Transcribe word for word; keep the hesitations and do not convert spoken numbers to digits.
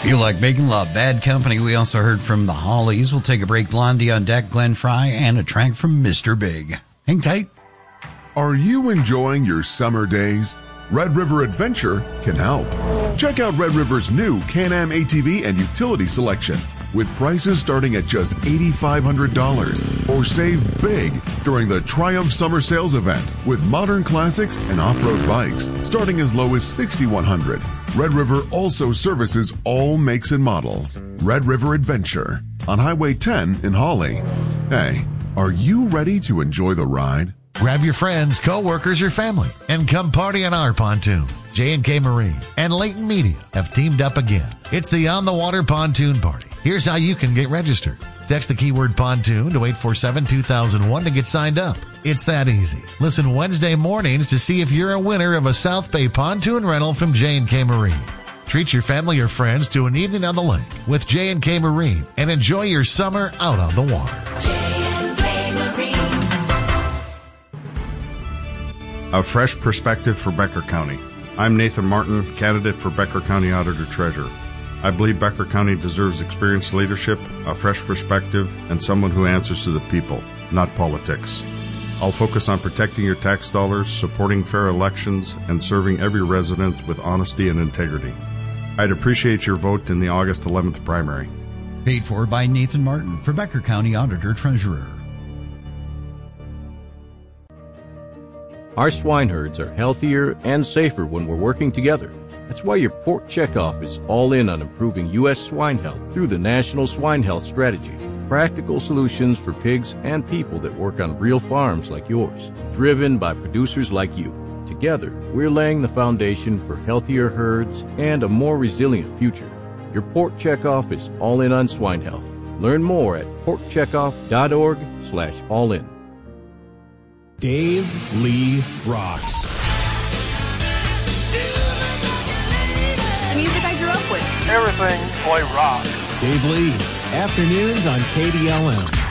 Feel like making love? Bad Company. We also heard from the Hollies. We'll take a break. Blondie on deck, Glenn Fry, and a track from Mister Big. Hang tight. Are you enjoying your summer days? Red River Adventure can help. Check out Red River's new Can-Am A T V and utility selection with prices starting at just eight thousand five hundred dollars. Or save big during the Triumph Summer Sales event with modern classics and off-road bikes starting as low as six thousand one hundred dollars. Red River also services all makes and models. Red River Adventure on Highway ten in Hawley. Hey, are you ready to enjoy the ride? Grab your friends, co-workers, or family and come party on our pontoon. J and K Marine and Leighton Media have teamed up again. It's the On the Water Pontoon Party. Here's how you can get registered. Text the keyword pontoon to eight four seven, two thousand one to get signed up. It's that easy. Listen Wednesday mornings to see if you're a winner of a South Bay pontoon rental from J and K Marine. Treat your family or friends to an evening on the lake with J and K Marine and enjoy your summer out on the water. J and K Marine. A fresh perspective for Becker County. I'm Nathan Martin, candidate for Becker County Auditor Treasurer. I believe Becker County deserves experienced leadership, a fresh perspective, and someone who answers to the people, not politics. I'll focus on protecting your tax dollars, supporting fair elections, and serving every resident with honesty and integrity. I'd appreciate your vote in the August eleventh primary. Paid for by Nathan Martin for Becker County Auditor Treasurer. Our swine herds are healthier and safer when we're working together. That's why your Pork Checkoff is all in on improving U S swine health through the National Swine Health Strategy. Practical solutions for pigs and people that work on real farms like yours, driven by producers like you. Together, we're laying the foundation for healthier herds and a more resilient future. Your Pork Checkoff is all in on swine health. Learn more at pork checkoff dot org slash all in. Dave Lee rocks. The music I grew up with. Everything boy rock. Dave Lee, afternoons on K D L M.